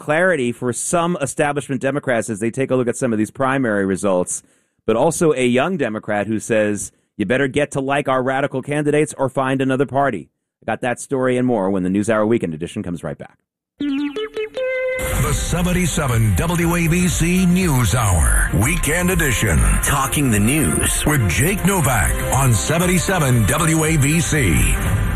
clarity for some establishment Democrats as they take a look at some of these primary results, but also a young Democrat who says, you better get to like our radical candidates or find another party. I got that story and more when the NewsHour Weekend Edition comes right back. The 77 WABC News Hour Weekend Edition. Talking the news with Jake Novak on 77 WABC.